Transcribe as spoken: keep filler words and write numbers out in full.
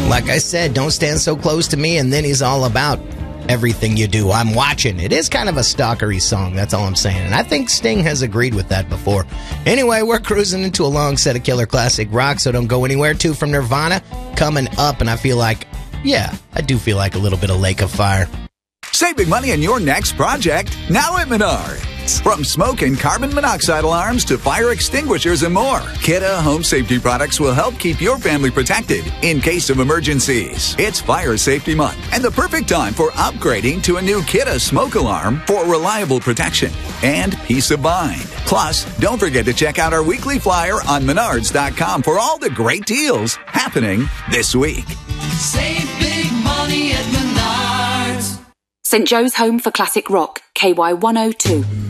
Like I said, don't stand so close to me, and then he's all about everything you do. I'm watching. It is kind of a stalkery song, that's all I'm saying. And I think Sting has agreed with that before. Anyway, we're cruising into a long set of killer classic rock, so don't go anywhere. Two from Nirvana coming up, and I feel like, yeah, I do feel like a little bit of Lake of Fire. Save big money on your next project, now at Menards. From smoke and carbon monoxide alarms to fire extinguishers and more, Kidde Home Safety products will help keep your family protected in case of emergencies. It's Fire Safety Month and the perfect time for upgrading to a new Kidde smoke alarm for reliable protection and peace of mind. Plus, don't forget to check out our weekly flyer on menards dot com for all the great deals happening this week. Save big money at Menards. Saint Joe's Home for Classic Rock, K Y one oh two.